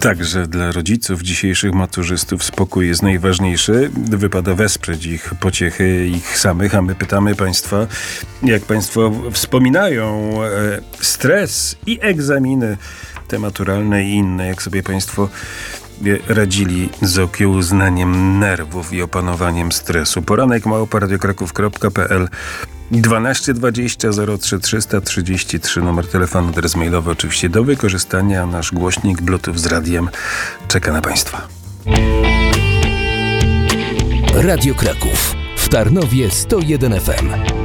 Także dla rodziców dzisiejszych maturzystów spokój jest najważniejszy. Wypada wesprzeć ich pociechy, ich samych, a my pytamy Państwa, jak Państwo wspominają stres i egzaminy te maturalne i inne, jak sobie Państwo radzili z okiełznaniem nerwów i opanowaniem stresu. poranek@radiokraków.pl 12 20 03 333 numer telefonu, adres mailowy oczywiście do wykorzystania. Nasz głośnik Bluetooth z radiem czeka na Państwa. Radio Kraków w Tarnowie 101 FM.